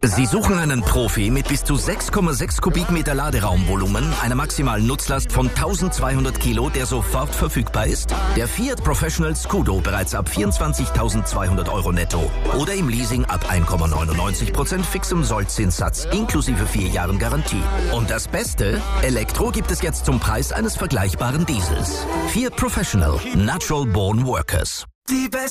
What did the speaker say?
Sie suchen einen Profi mit bis zu 6,6 Kubikmeter Laderaumvolumen, einer maximalen Nutzlast von 1200 Kilo, der sofort verfügbar ist? Der Fiat Professional Scudo bereits ab 24.200 Euro netto oder im Leasing ab 1,99% fixem Sollzinssatz inklusive 4 Jahren Garantie. Und das Beste? Elektro gibt es jetzt zum Preis eines vergleichbaren Diesels. Fiat Professional, Natural Born Workers. Die